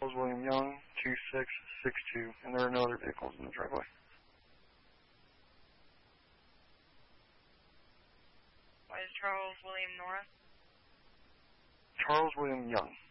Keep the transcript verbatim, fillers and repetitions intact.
Charles William Young, two six six two, and there are no other vehicles in the driveway. What is Charles William North? Charles William Young.